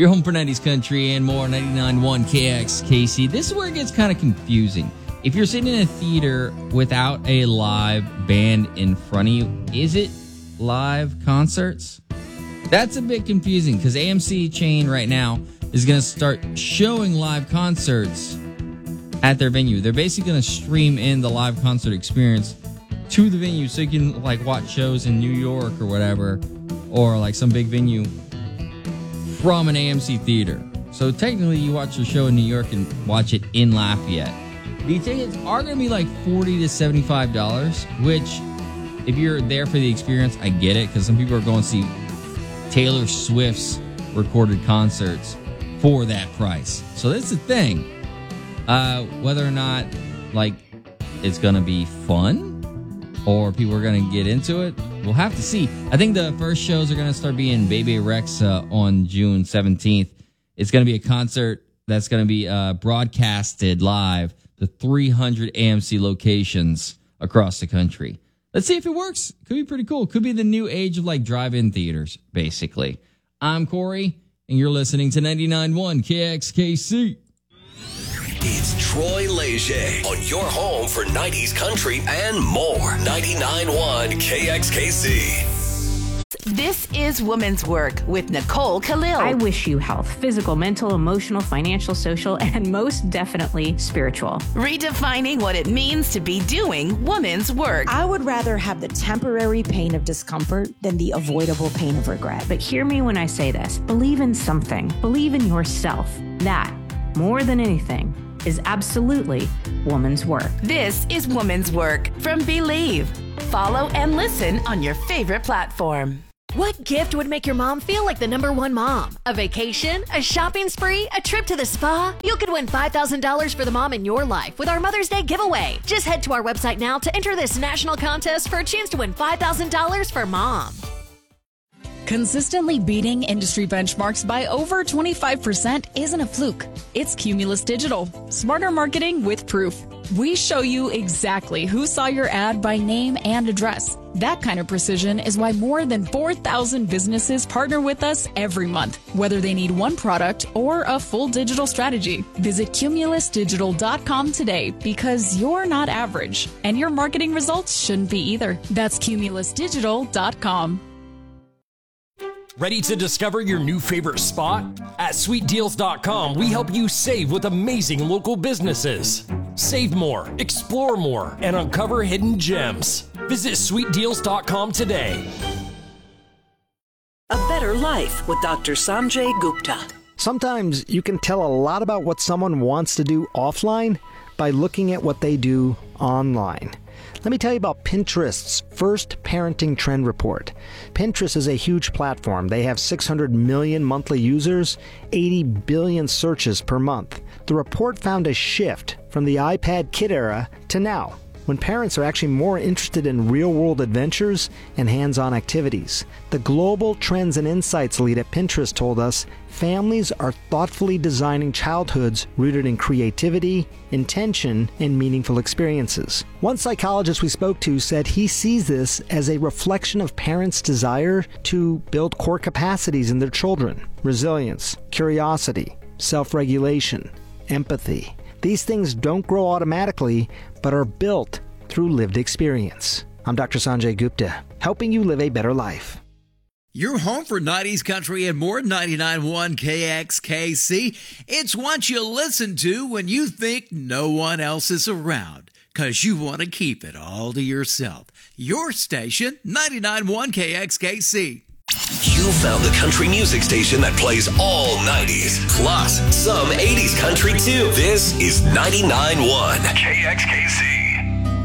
Your home for 90s country and more, 99.1 KXKC. This is where it gets kind of confusing. If you're sitting in a theater without a live band in front of you, is it live concerts? That's a bit confusing because AMC chain right now is going to start showing live concerts at their venue. They're basically going to stream in the live concert experience to the venue so you can like watch shows in New York or whatever, or like some big venue from an AMC theater. So technically you watch your show in New York and watch it in Lafayette. The tickets are going to be like $40 to $75, which if you're there for the experience, I get it, because some people are going to see Taylor Swift's recorded concerts for that price. So that's the thing. Whether or not like it's going to be fun or people are going to get into it, we'll have to see. I think the first shows are going to start being Bebe Rexha on June 17th. It's going to be a concert that's going to be broadcasted live to 300 AMC locations across the country. Let's see if it works. Could be pretty cool. Could be the new age of like drive-in theaters, basically. I'm Corey, and you're listening to 99.1 KXKC. It's Troy Leger on your home for 90s country and more. 99.1 KXKC. This is Woman's Work with Nicole Khalil. I wish you health, physical, mental, emotional, financial, social, and most definitely spiritual. Redefining what it means to be doing woman's work. I would rather have the temporary pain of discomfort than the avoidable pain of regret. But hear me when I say this. Believe in something. Believe in yourself. That, more than anything, is absolutely woman's work. This is Woman's Work from Believe. Follow and listen on your favorite platform. What gift would make your mom feel like the #1 mom? A vacation? A shopping spree? A trip to the spa? You could win $5,000 for the mom in your life with our Mother's Day giveaway. Just head to our website now to enter this national contest for a chance to win $5,000 for mom. Consistently beating industry benchmarks by over 25% isn't a fluke. It's Cumulus Digital. Smarter marketing with proof. We show you exactly who saw your ad by name and address. That kind of precision is why more than 4,000 businesses partner with us every month, whether they need one product or a full digital strategy. Visit cumulusdigital.com today, because you're not average, and your marketing results shouldn't be either. That's cumulusdigital.com. Ready to discover your new favorite spot? At sweetdeals.com, we help you save with amazing local businesses. Save more, explore more, and uncover hidden gems. Visit sweetdeals.com today. A Better Life with Dr. Sanjay Gupta. Sometimes you can tell a lot about what someone wants to do offline by looking at what they do online. Let me tell you about Pinterest's first parenting trend report. Pinterest is a huge platform. They have 600 million monthly users, 80 billion searches per month. The report found a shift from the iPad kid era to now, when parents are actually more interested in real-world adventures and hands-on activities. The Global Trends and Insights lead at Pinterest told us families are thoughtfully designing childhoods rooted in creativity, intention, and meaningful experiences. One psychologist we spoke to said he sees this as a reflection of parents' desire to build core capacities in their children: resilience, curiosity, self-regulation, empathy. These things don't grow automatically, but are built through lived experience. I'm Dr. Sanjay Gupta, helping you live a better life. You're home for 90s country and more. 99.1 KXKC. It's what you listen to when you think no one else is around, because you want to keep it all to yourself. Your station, 99.1 KXKC. You found the country music station that plays all 90s, plus some 80s country too. This is 99.1 KXKC.